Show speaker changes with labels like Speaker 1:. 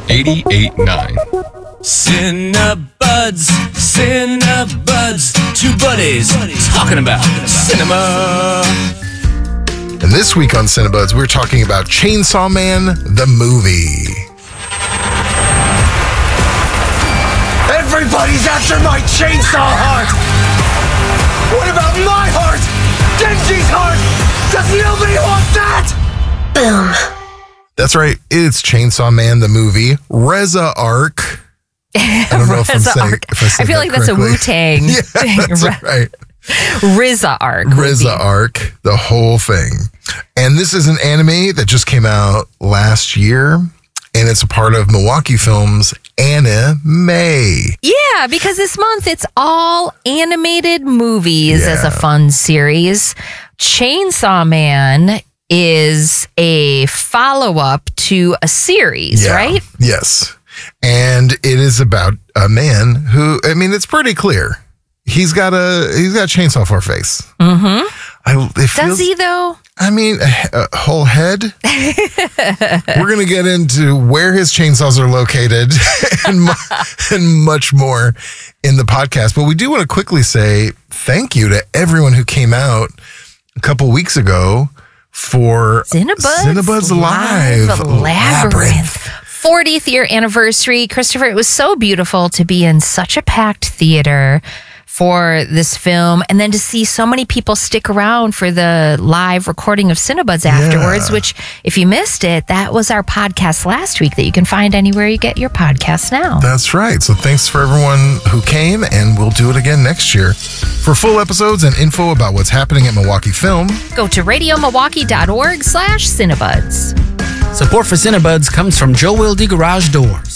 Speaker 1: 88.9.
Speaker 2: Cinebuds, two buddies talking about cinema.
Speaker 3: And this week on Cinebuds, we're talking about Chainsaw Man, the movie.
Speaker 4: Everybody's after my chainsaw heart! What about my heart? Genji's heart! Does nobody want that? Boom.
Speaker 3: That's right, it's Chainsaw Man, the movie. Reza Arc. I don't know if I'm saying,
Speaker 5: I feel like that's a Wu-Tang thing.
Speaker 3: That's right.
Speaker 5: RZA Arc.
Speaker 3: RZA Arc, the whole thing. And this is an anime that just came out last year, and it's a part of Milwaukee Films Anime.
Speaker 5: Yeah, because this month it's all animated movies as a fun series. Chainsaw Man is a follow-up to a series, right?
Speaker 3: Yes. And it is about a man who, I mean, it's pretty clear. He's got a chainsaw for a face.
Speaker 5: Mm-hmm.
Speaker 3: Does
Speaker 5: he, though?
Speaker 3: I mean, a whole head. We're going to get into where his chainsaws are located and much more in the podcast. But we do want to quickly say thank you to everyone who came out a couple weeks ago for Cinebuds Live Labyrinth.
Speaker 5: 40th year anniversary. Christopher, it was so beautiful to be in such a packed theater for this film, and then to see so many people stick around for the live recording of Cinebuds afterwards, which, if you missed it, that was our podcast last week that you can find anywhere you get your podcasts now.
Speaker 3: That's right. So thanks for everyone who came, and we'll do it again next year. For full episodes and info about what's happening at Milwaukee Film,
Speaker 5: go to radiomilwaukee.org/Cinebuds.
Speaker 2: Support for Cinebuds comes from Joe Wilde Garage Door.